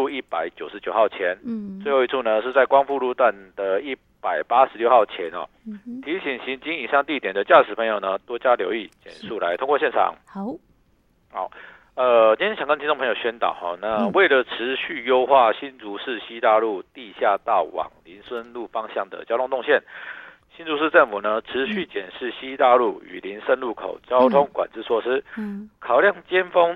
路199号前，最后一处呢是在光复路段的186号前哦。提醒行经以上地点的驾驶朋友呢，多加留意，减速来通过现场。好，今天想跟听众朋友宣导哈，那为了持续优化新竹市西大路地下道往林森路方向的交通动线，新竹市政府呢持续检视西大路与林森路口交通管制措施，考量尖峰。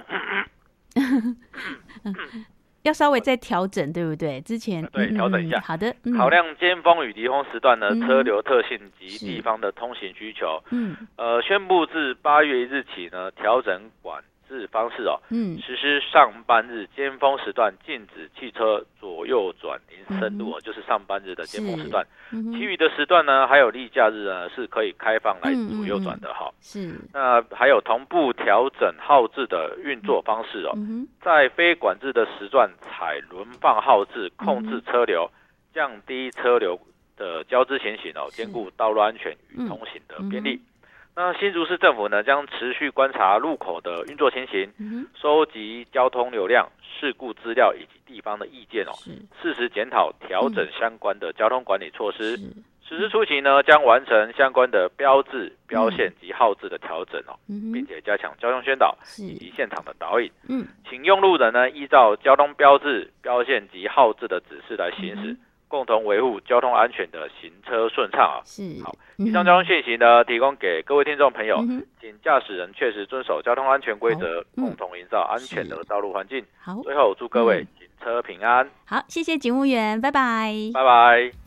要稍微再调整，对不对？之前对调整一下。 好的， 考量尖峰与离峰时段呢，车流特性及地方的通行需求。宣布自8月1日起呢，调整管制方式哦。实施上班日尖峰时段禁止汽车左右转林森路就是上班日的尖峰时段。其余的时段呢，还有例假日呢，是可以开放来左右转的哈。那还有同步调整号志的运作方式哦。在非管制的时段采轮放号志，控制车流，降低车流的交织情形哦，兼顾道路安全与通行的便利。那新竹市政府呢，将持续观察路口的运作情形，收集交通流量、事故资料以及地方的意见哦，适时检讨调整相关的交通管理措施。实施初期呢，将完成相关的标志、标线及号志的调整哦，并且加强交通宣导以及现场的导引。请用路人呢，依照交通标志、标线及号志的指示来行驶。共同维护交通安全的行车顺畅啊！好，以上交通讯息呢，提供给各位听众朋友，请驾驶人确实遵守交通安全规则，共同营造安全的道路环境。好，最后祝各位行车平安。 好，谢谢警务员，拜拜， 拜拜。